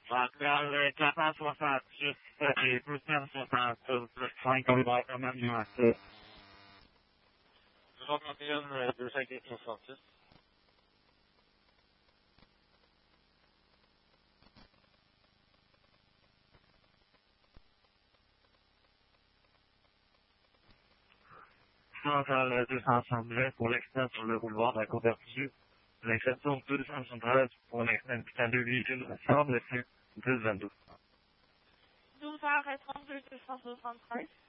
Le 468 et plus 160 plus 5 km quand même nuancé. 61 266. Le 270 pour l'extérieur sur le boulevard de la Couverture. L'exception 273 pour l'extérieur de véhicule ensemble, c'est 1022. 12h32 273.